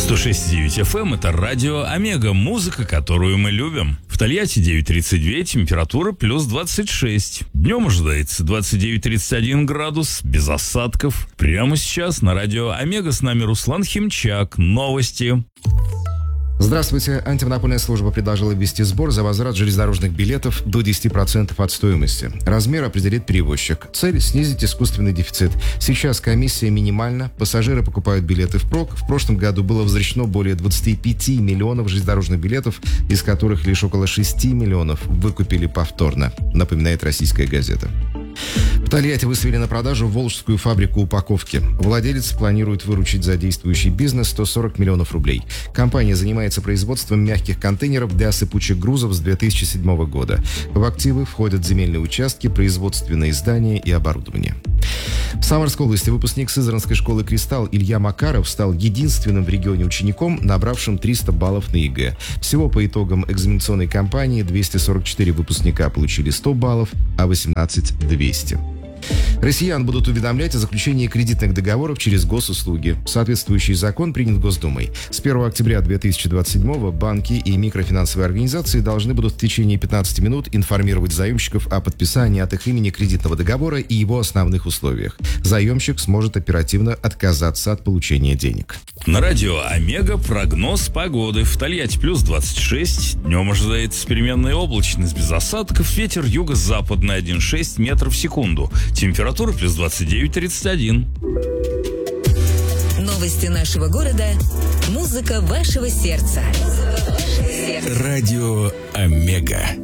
106.9 FM – это радио Омега, музыка, которую мы любим. В Тольятти 9:32, температура плюс 26. Днем ожидается 29-31 градус, без осадков. Прямо сейчас на радио Омега с нами Руслан Химчак. Новости. Здравствуйте. Антимонопольная служба предложила ввести сбор за возврат железнодорожных билетов до 10% от стоимости. Размер определит перевозчик. Цель – снизить искусственный дефицит. Сейчас комиссия минимальна. Пассажиры покупают билеты впрок. В прошлом году было возвращено более 25 миллионов железнодорожных билетов, из которых лишь около 6 миллионов выкупили повторно, напоминает «Российская газета». В Тольятти выставили на продажу волжскую фабрику упаковки. Владелец планирует выручить за действующий бизнес 140 миллионов рублей. Компания занимается производством мягких контейнеров для сыпучих грузов с 2007 года. В активы входят земельные участки, производственные здания и оборудование. В Самарской области выпускник Сызранской школы «Кристалл» Илья Макаров стал единственным в регионе учеником, набравшим 300 баллов на ЕГЭ. Всего по итогам экзаменационной кампании 244 выпускника получили 100 баллов, а 18 – 200. Россиян будут уведомлять о заключении кредитных договоров через госуслуги. Соответствующий закон принят Госдумой. С 1 октября 2027 банки и микрофинансовые организации должны будут в течение 15 минут информировать заемщиков о подписании от их имени кредитного договора и его основных условиях. Заемщик сможет оперативно отказаться от получения денег. На радио Омега прогноз погоды. В Тольятти плюс 26. Днем ожидается переменная облачность без осадков. Ветер юго-западный 1,6 метров в секунду. Температура плюс 29-31. Новости нашего города. Музыка вашего сердца. Радио Омега.